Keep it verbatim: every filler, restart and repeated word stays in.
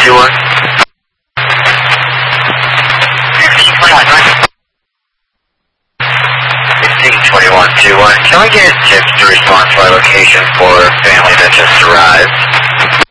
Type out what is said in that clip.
two one. fifteen twenty-one, right? fifteen twenty-one two one. Can we get tips to respond to our location for a family that just arrived?